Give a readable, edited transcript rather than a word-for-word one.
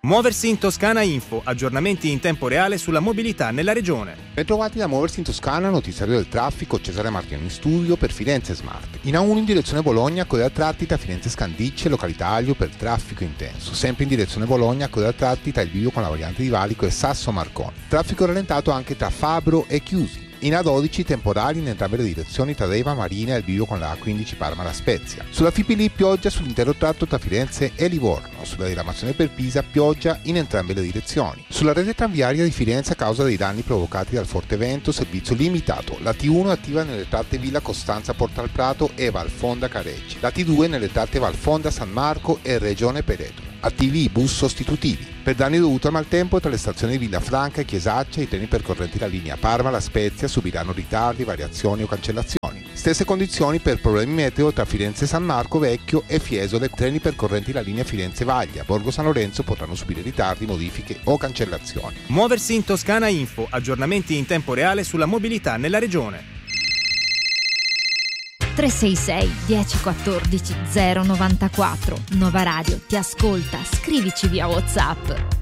Muoversi in Toscana Info, aggiornamenti in tempo reale sulla mobilità nella regione. Bentrovati da Muoversi in Toscana, notiziario del traffico, Cesare Martino in studio per Firenze Smart. In A1 in direzione Bologna, coda trattita Firenze Scandicce, località Aglio per traffico intenso. Sempre in direzione Bologna, coda trattita il bivio con la variante di Valico e Sasso Marconi. Traffico rallentato anche tra Fabro e Chiusi. In A12 temporali in entrambe le direzioni tra Deva Marina e il bivio con la A15 Parma La Spezia. Sulla Fipili pioggia sull'intero tratto tra Firenze e Livorno. Sulla diramazione per Pisa pioggia in entrambe le direzioni. Sulla rete tranviaria di Firenze a causa dei danni provocati dal forte vento servizio limitato. La T1 attiva nelle tratte Villa Costanza Porta al Prato e Valfonda Careggi. La T2 nelle tratte Valfonda San Marco e Regione Pereto. Attivi i bus sostitutivi. Per danni dovuti al maltempo tra le stazioni di Villafranca e Chiesaccia i treni percorrenti la linea Parma-La Spezia subiranno ritardi, variazioni o cancellazioni. Stesse condizioni per problemi meteo tra Firenze San Marco Vecchio e Fiesole. Treni percorrenti la linea Firenze-Vaglia, Borgo San Lorenzo potranno subire ritardi, modifiche o cancellazioni. Muoversi in Toscana Info, aggiornamenti in tempo reale sulla mobilità nella regione. 366 1014 094. Nova Radio ti ascolta, scrivici via WhatsApp.